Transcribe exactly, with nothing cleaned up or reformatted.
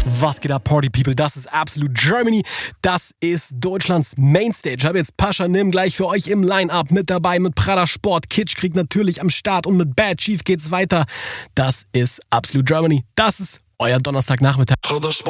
Was geht ab, Party People? Das ist Absolute Germany. Das ist Deutschlands Mainstage. Ich habe jetzt Pascha Nim gleich für euch im Line-Up mit dabei, mit Prada Sport, Kitschkrieg natürlich am Start und mit Bad Chief geht's weiter. Das ist Absolute Germany. Das ist euer Donnerstagnachmittag.